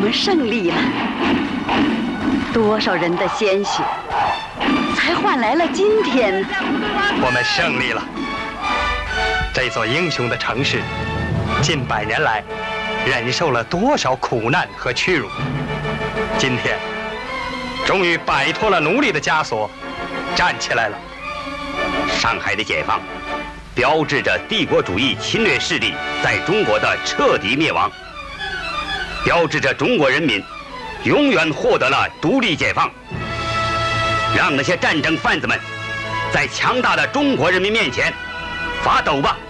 们胜利了，多少人的鲜血，才换来了今天呢？ 我们胜利了。这座英雄的城市，近100年来，忍受了多少苦难和屈辱，今天，终于摆脱了奴隶的枷锁，站起来了。 上海的解放，标志着帝国主义侵略势力在中国的彻底灭亡，标志着中国人民永远获得了独立解放。让那些战争贩子们在强大的中国人民面前发抖吧！